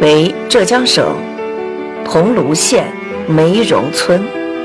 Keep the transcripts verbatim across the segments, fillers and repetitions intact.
为浙江省桐庐县梅荣村。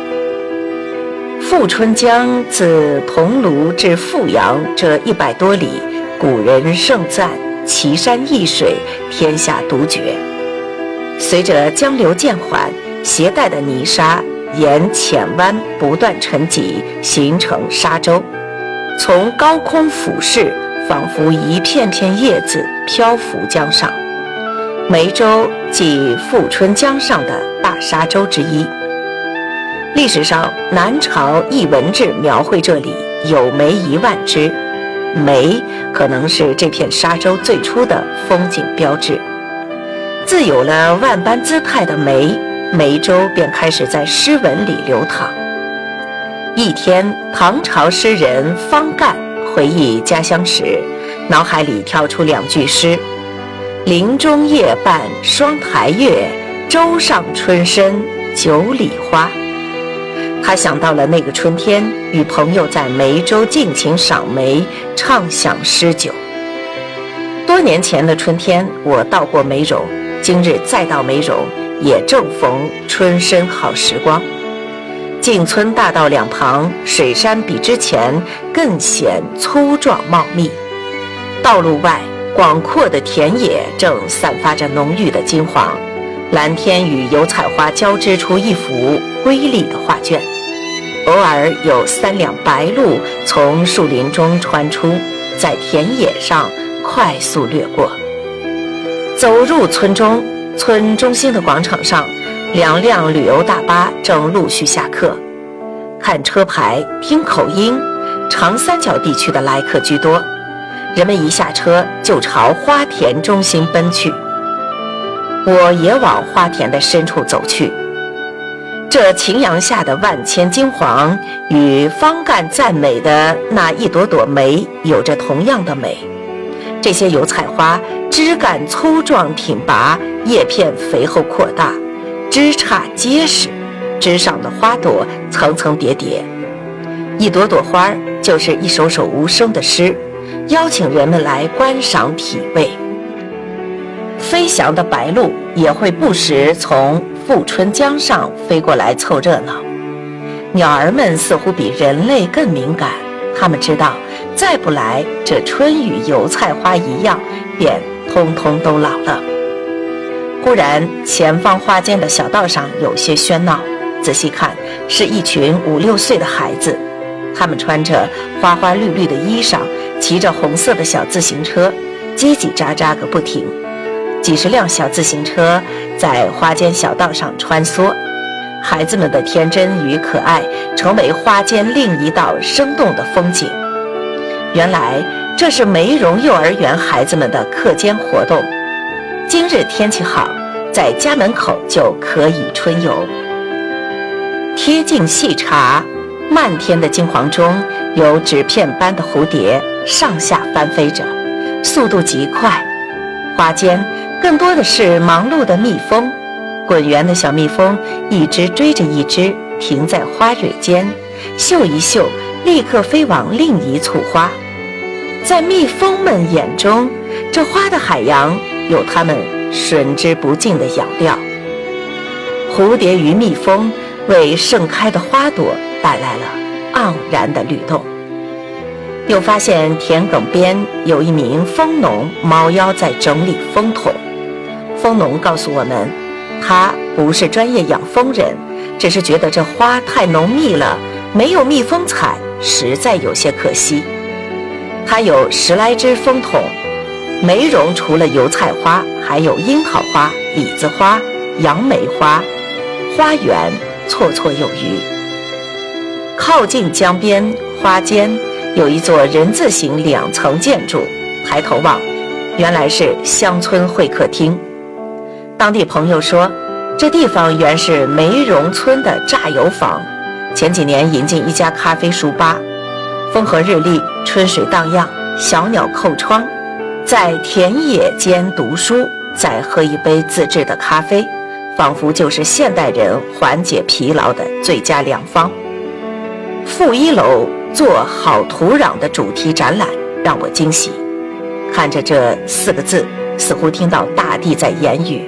富春江自桐庐至富阳这一百多里，古人盛赞奇山异水，天下独绝。随着江流渐缓，携带的泥沙沿浅湾不断沉积，形成沙洲，从高空俯视，仿佛一片片叶子漂浮江上。梅洲即富春江上的大沙洲之一。历史上南朝艺文志描绘这里有梅一万枝，梅可能是这片沙洲最初的风景标志。自有了万般姿态的梅，梅洲便开始在诗文里流淌。一天，唐朝诗人方干回忆家乡时，脑海里跳出两句诗：林中夜半双台月，洲上春深九里花。他想到了那个春天，与朋友在梅洲尽情赏梅，畅享诗酒。多年前的春天，我到过梅荣，今日再到梅荣，也正逢春深好时光。进村大道两旁，水杉比之前更显粗壮茂密。道路外，广阔的田野正散发着浓郁的金黄，蓝天与油菜花交织出一幅瑰丽的画卷。偶尔有三辆白鹭从树林中穿出，在田野上快速掠过。走入村中，村中心的广场上，两辆旅游大巴正陆续下客。看车牌，听口音，长三角地区的来客居多。人们一下车就朝花田中心奔去。我也往花田的深处走去。这晴阳下的万千金黄，与方干赞美的那一朵朵梅有着同样的美。这些油菜花枝干粗壮挺拔，叶片肥厚扩大，枝杈结实，枝上的花朵层层叠叠，一朵朵花就是一首首无声的诗，邀请人们来观赏体味。飞翔的白鹭也会不时从富春江上飞过来凑热闹。鸟儿们似乎比人类更敏感，它们知道再不来，这春与油菜花一样，便通通都老了。忽然，前方花间的小道上有些喧闹，仔细看，是一群五六岁的孩子，他们穿着花花绿绿的衣裳，骑着红色的小自行车，叽叽喳喳个不停。几十辆小自行车在花间小道上穿梭，孩子们的天真与可爱成为花间另一道生动的风景。原来这是梅荣幼儿园孩子们的课间活动。今日天气好，在家门口就可以春游。贴近细查，漫天的金黄中有纸片般的蝴蝶上下翻飞着，速度极快。花间更多的是忙碌的蜜蜂，滚圆的小蜜蜂一只追着一只，停在花蕊间，嗅一嗅，立刻飞往另一簇花。在蜜蜂们眼中，这花的海洋有它们吮之不尽的养料。蝴蝶与蜜蜂为盛开的花朵带来了盎然的律动。又发现田埂边有一名蜂农猫腰在整理蜂桶。蜂农告诉我们，他不是专业养蜂人，只是觉得这花太浓密了，没有蜜蜂采，实在有些可惜。他有十来只蜂桶，梅荣除了油菜花，还有樱桃花、李子花、杨梅花，花园绰绰有余。靠近江边花间有一座人字形两层建筑，抬头望，原来是乡村会客厅。当地朋友说，这地方原是梅荣村的榨油坊，前几年引进一家咖啡书吧，风和日丽，春水荡漾，小鸟叩窗，在田野间读书，再喝一杯自制的咖啡，仿佛就是现代人缓解疲劳的最佳良方。负一楼做好土壤的主题展览让我惊喜，看着这四个字，似乎听到大地在言语。